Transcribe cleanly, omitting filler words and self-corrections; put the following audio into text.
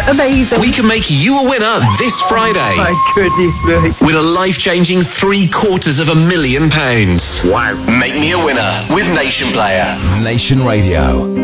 amazing. We can make you a winner this Friday. My goodness me. With a life-changing £750,000. Wow. Make me a winner with Nation Player. Nation Radio.